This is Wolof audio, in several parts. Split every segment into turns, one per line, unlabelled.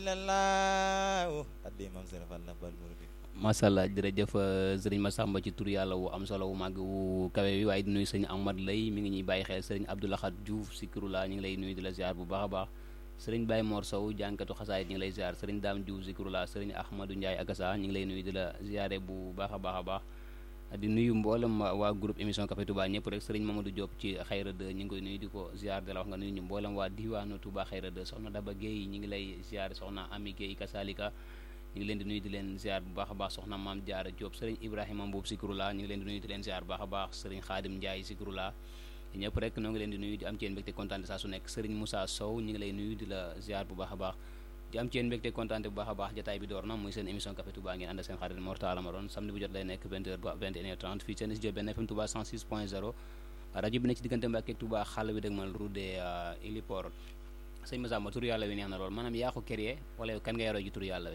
illallah addi mam serafal na bal muridi
macha allah jërëjëf sëriñ Massamba ci tur yàlla wu am solo wu màgg wu kawe wi waaye di nuyu sëriñ Amad Lay mi ngi ñuy bàyyi xel sëriñ Abdoulahat Diouf Zikrullah ñu ngi lay nuyu di la ziar bu baax a baax sëriñ Baye Mor Sow jànkatu xasaayit ñu ngi lay ziar sëriñ Dame Diouf Zikrullah sëriñ Ahmadou Ndiaye Agassa ñu ngi lay nuyu di la ziare bu baax a baax a baax di nuyu mboolem waa groupe émission Café Touba ñëpp rek sëriñ Mamadou Diop ci Xayra 2 ñu ngi koy nuyu di ko ziar di la wax nga nuyu ñu mboolem waa diwaanu Touba Xayra 2 soxna Daba Guèye ñu ngi lay ziar soxna Ami Guèye Kasalika ñu ngi leen di nuyu di leen ziar bu baax a baax soxna Maam Diarra Diop sëriñ Ibrahima Mbuub Zikrullah ñu ngi leen di nuyu di leen ziar bu baax a baax sëriñ Xaadim Ndiaye Zikrullah ñëpp rek ñoo ngi leen di nuyu di am ci yéen mbégte kontaan saa su nekk sëriñ Moussa Sow ñu ngi lay nuyu di la ziar bu baax a baax di am ci yéen mbégte kontaan bu baax a baax jotaay bi door na muy seen émission Café Touba ngeen ànd seen xarit Mor Talla Maron samedi bu jot lay nekk 20h ba 21h30 fii seen studio benn FM Touba 106.0 rajo bi nekk ci diggante Mbàkke Touba xàll bi dëgg mal route Héliport sëñ Massamba tur yàlla wi neex na lool maanaam yaa ko créé wala kan nga yaroo ji tur yàlla wi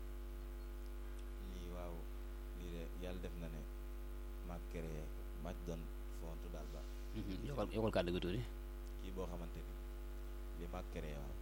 lii waaw lii de yàlla def na ne maa créé maa ci doon fontu daal ba
yokkal kàddu gi tuuti
kii boo xamante ni li maa créé waaw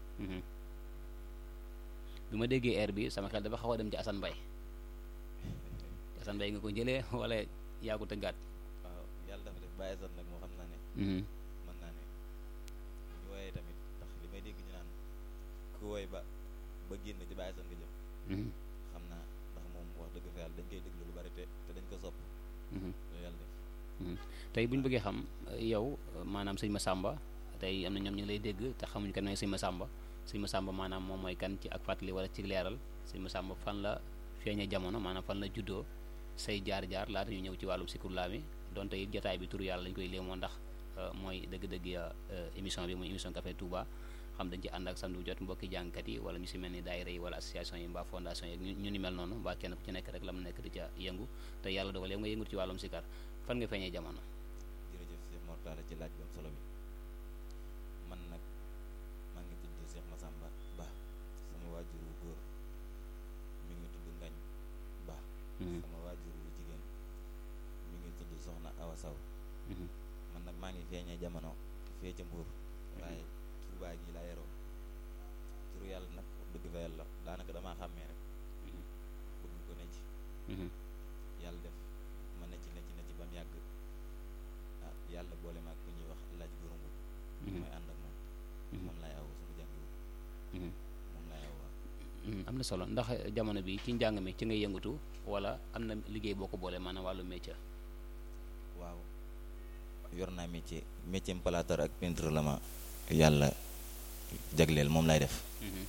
bi ma déggee air bi sama xel dafa xaw a dem ci Assane Mbaye ci Assane Mbaye nga ko jëlee wala yaa ko tëggaat
waaw yàlla dafa def bàyyi san nag moo xam naa ne mën naa ne ñu wooyee tamit ndax li may dégg ñu naan ku wooy ba génn ci bàyyi san nga jëm xam naa ndax moom wax dëgg fa yàlla dañ koy déglu lu bari te dañ ko sopp loolu yàlla def
tey bu ñu bëggee xam yow maanaam sëñ Massamba tey am na ñoom ñu ngi lay dégg te xamuñ kan mooy sëñ Massamba sëñ Massamba maanaam moom mooy kan ci ak fàttali wala ci leeral sëñ Massamba fan la feeñee jamono maanaam fan la juddoo say jaar-jaar laata ñu ñëw ci wàllum Zikrullah mi donte it jotaay bi turu yàlla lañ koy léemoo ndax mooy dëgg-dëgg émission bi muy émission Café Touba xam dañ ci ànd ak samedi bu jot mbokki jàngkat yi wala ñu si mel ni daayira yi wala association yi mbaa fondation yi ñu ni mel noonu mbaa kenn ku ci nekk rek la mu nekk di ca yëngu te yàlla dogal yow nga yëngu ci wàllum sikar fan nga feeñee jamono.
jërëjëf Cheikh Mor Talla ci laaj bu am solo bi man nag maa ngi tudd Cheikh Massamba Ba sama waajur wu góor mi ngi tudd Ngañ Ba sama waajur wu jigéen mi ngi tudd Soxna Awa Saw man nag maa ngi feeñee jamono fee ca Mbuur waaye Touba gi laa yaroo turu yàlla nag dëgg fa yàlla daanaka damaa xàmmee rek bëgg ko ne ci yàlla def ma ne ci ba mu yàgg ah yàlla boole ma ak ku ñuy wax laaj góorumbu mooy ànd ak moom laay aw sama jàng wu moom laay aw waaw
am na solo ndax jamono bi ci njàng mi ci ngay yëngatu wala am na liggéey boo ko boole maanaam wàllu métier
waaw yor naa métier plâtre ak peintre la ma yàlla jagleel moom lay def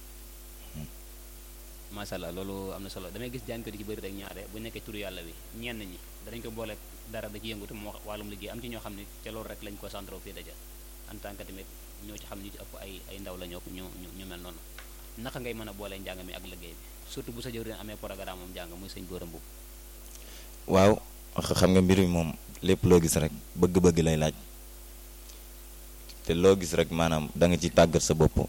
macha allah loolu am na solo damay gis jànkat yi ci bëri rek ñaare bu nekkee turu yàlla wi ñenn ñi danañ ko boole dara da ci yëngatu moo wàllum liggéey am ci ñoo xam ne ca loolu rek lañ ko centré fii daja en tant que tamit ñoo ci xam ne ñu ci ëpp ay ndaw la ñu mel noonu naka ngay mën a boolee njàng mi ak liggéey bi surtout bu sa jëwriñ amee programme moom njàng muy sëñ Gora Mboup
waaw xam nga mbir mi moom lépp loo gis rek bëgg-bëgg lay laaj te loo gis rek maanaam da nga ci tàggat sa bopp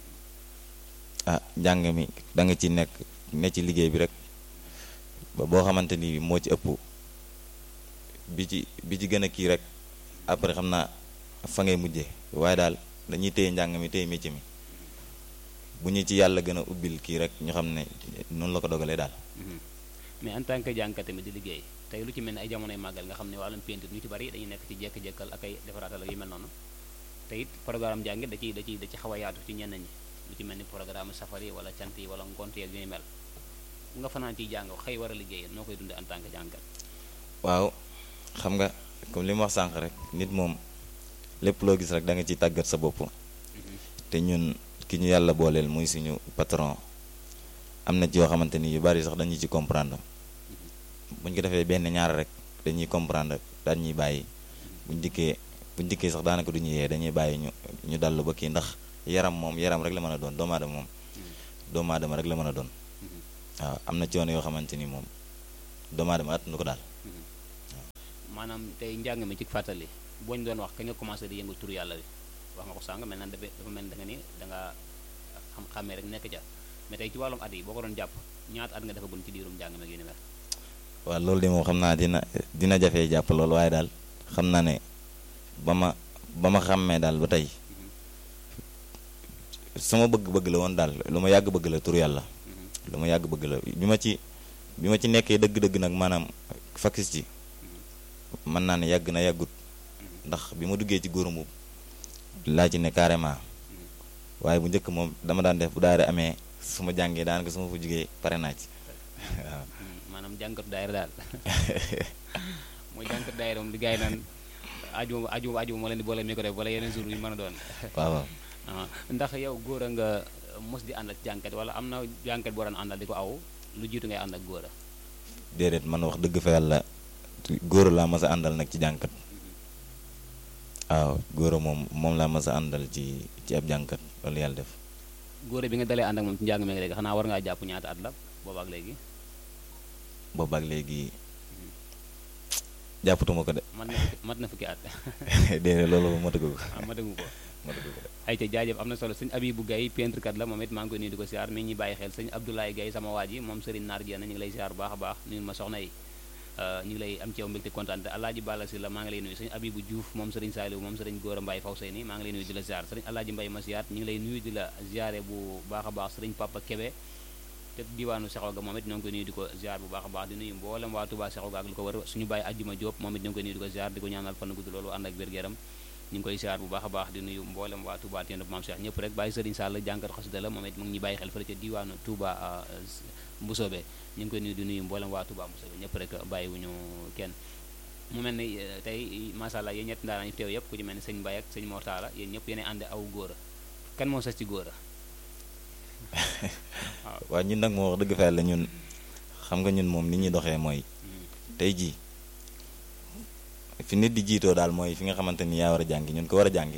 njàng mi da nga ci ne ci liggéey bi rek ba boo xamante ni moo ci ëpp bi ci gën a kii rek après xam naa fa ngay mujjee waaye daal dañuy téye njàng mi téye métier mi bu ñu ci yàlla gën a ubbil kii rek ñu xam ne noonu la ko dogalee daal.
mais en tant que jàngkat tamit di liggéey tey lu ci mel ne ay jamonoy màggal nga xam ne wàllum peinture ñu ci bari dañuy nekk ci jekk-jekkal ak ay defaraatal ak yu mel noonu te it programme jàngi da ci xaw a yaatu ci ñenn ñi lu ci mel ni programme safari wala cant yi wala ngont yeeg yu mel nga fanaan ciy jàng xëy war a liggéey noo koy dundee en tant que jàngkat.
waaw xam nga comme li ma wax sànq rek nit moom lépp loo gis rek da nga ciy tàggat sa bopp te ñun ki ñu yàlla booleel muy suñu patron am na ci yoo xamante ni yu bari sax dañuy ci comprendre buñ ko defee benn ñaar rek dañuy comprendre daal ñuy bàyyi buñ dikkee sax daanaka duñu yee dañuy bàyyi ñu dallu ba kii ndax yaram moom yaram rek la mën a doon doomu aadama rek la mën a doon waaw am na coono yoo xamante ni moom doomu aadama attanu ko daal
maanaam tey njàng mi ci fàttali boo ñu doon wax kañ nga commencé di yëngu tur yàlla wi wax nga ko sànq mel na dafa mel da nga ni da nga xàmmee rek nekk ja mais tey ci wàllum at yi boo ko doon jàpp ñaata at nga dafa gun ci diirum njàng mi ak yu ni mel.
waaw loolu de moom xam naa dina jafee jàpp loolu waaye daal xam naa ne ba ma xàmmee daal ba tey sama bëgg-bëgg la woon daal lu ma yàgg bëgg la tur yàlla lu ma yàgg bëgg la bi ma ci nekkee dëgg-dëgg nag maanaam fakis ci mën naa ne yàgg na yàggut ndax bi ma duggee ci góor mu laa ci ne carrément waaye bu njëkk moom dama daan def bu daara amee su ma jàngee daanaka su ma fa jugee pare naa ci waaw.
maanaam jàngatu daayira daal mooy jàngatu daayira moom di gars yi naan aju moo leen di boole mi ko def wala yeneen jour yu mën a doon.
waaw.
ndax yow góor a nga mos di ànd ak jànkat wala am na jànkat boo daan àndal di ko aw lu jiitu ngay ànd ak góor a.
déedéet man wax dëgg fa yàlla góor laa mas a àndal nag ci jànkat waaw góor moom laa mas a àndal ci ab jànkat loolu yàlla def.
góor bi nga dalee ànd ak moom ci njàng mi léegi xanaa war ngaa jàpp ñaata at la boobaak léegi.
boobaak léegi jàppatuma ko de.
mat na fukki at.
déedéet loolu matagu ko.
matagu ko.
matagu ko de.
ay ca jaajëf am na solo sëñ Abibou Gaye peintre kat la moom it maa ngi koy nuyu di ko siyaar mi ngi ñuy bàyyi xel sëñ Abdoulaye Gaye sama waa ji moom Serigne Naar Diène ñu ngi lay siyaar bu baax a baax nuyu ma soxna yi ñu ngi lay am ci yow mbégte kontaan te Alaaji Balla Si la maa ngi lay nuyu sëñ Abibou Diouf moom Serigne Saliou moom Serigne Gora Mbaye faw sey ni maa ngi lay nuyu di la siyaar Serigne Alaaji Mbaye Masiyaat ñu ngi lay nuyu di la ziare bu baax a baax Serigne Papa Kébé te diwaanu Sexo ga moom it ñoo ngi koy nuyu di ko ziar bu baax a baax di nuyu mboolem waa Touba Sexo ga ak lu ko wër suñu bàyyi Ajjuma Diop moom it ñoo ngi koy nuyu di ko ziar di ko ñaanal fan gudd loolu ànd ak wér-gu-yaram ñu ngi koy ziar bu baax a baax di nuyu mboolem waa Touba Tiendou Maam Cheikh ñëpp rek bàyyi Serigne Sall jànkat xasida la moom it mu ngi ñuy bàyyi xel fële ca diwaanu Touba Mbusoobe ñu ngi koy nuyu di nuyu mboolem waa Touba Mbusoobe ñëpp rek bàyyiwuñu kenn mu mel ni tey masha Allah yéen ñett ndaanaa ñu teew yëpp ku ci mel ni sëñ Mbaye ak sëñ Mortala yéen ñëpp yéen ànd aw góor a kan moo sës ci góor a
waaw ñun nag moo wax dëgg fa yàlla ñun xam nga ñun moom ni ñuy doxee mooy tey jii fi nit di jiitoo daal mooy fi nga xamante ni yaa war a jàngi ñun ko war a jàngi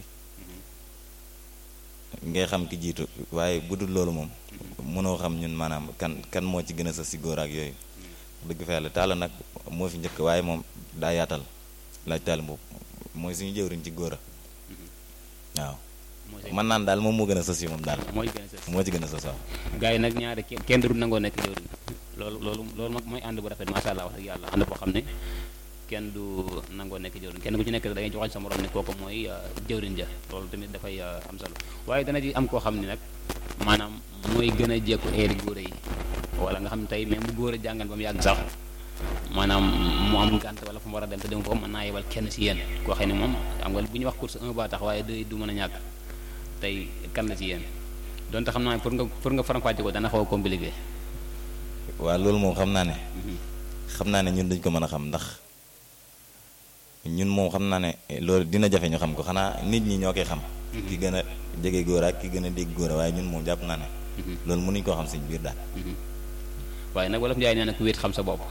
ngay xam ki jiitu waaye bu dul loolu moom mënoo xam ñun maanaam kan moo ci gën a sës si góor ak yooyu dëgg fa yàlla taala nag moo fi njëkk waaye moom daa yaatal laaj taal boobu mooy suñu jëwriñ ci góor a waaw man naan daal moom moo gën a sës yi moom daal moo ci gën a sës waaw
gars yi nag ñaari kenn du nangoo nekk jëwriñ loolu mag mooy ànd bu rafet masha Allah wax dëgg yàlla ànd boo xam ne kenn du nangoo nekk jëwriñ kenn ku ci nekk da ngay joxoñ sa morom ne kooku mooy jëwriñ ja loolu tamit dafay am solo waaye dana ci am koo xam ne nag maanaam mooy gën a jekku eeri góor yi wala nga xam ne tey même bu góor a jàngal ba mu yàgg sax maanaam mu am gànt wala fu mu war a dem te dem ko mën naa yebal kenn si yéen koo xam ne moom xam nga bu ñuy wax course 1 ba tax waaye du mën a ñàkk tey kan la ci yéen donte xam naa pour nga faram-fàcce ko dana xaw a compliqué.
waaw loolu moom xam naa ne ñun duñ ko mën a xam ndax ñun moom xam naa ne loolu dina jafe ñu xam ko xanaa nit ñi ñoo koy xam. ki gën a jege góor ak ki gën a dégg góor waaye ñun moom jàpp naa ne. loolu mënuñ koo xam suñ biir daal.
waaye nag wolof Njaay nee na ku wéet xam sa bopp.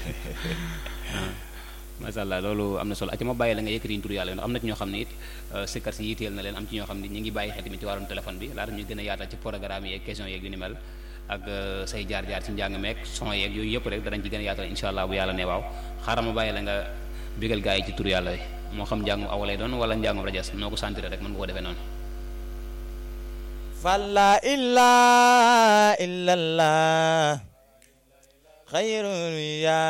masha Allah loolu am na solo ak ma bàyyi la nga yëkkati tur yàlla ndax am na ci ñoo xam ne it sikkar si yitteel na leen am ci ñoo xam ne ñu ngi bàyyi xel tamit ci wàllum téléphone bi laata ñu gën a yaatal ci programme yeeg question yeeg yu ni mel ak say jaar-jaar ci njàng meeg son yeeg yooyu yëpp rek danañ ci gën a yaatal insha Allah bu yàlla ne waaw xaaral ma bàyyi la nga bégal gaa yi ci tur yàlla yi moo xam njàngum aw lay doon wala njàngum rajas noo ko sentir rek mën nga ko defee noonu
fala ilaha illallah xayrun ya